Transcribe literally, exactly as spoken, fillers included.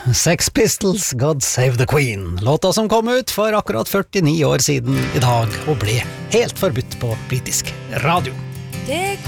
Sex Pistols, God Save the Queen. Låta som kom ut for akkurat førtini år siden i dag og ble helt forbudt på britisk radio. Det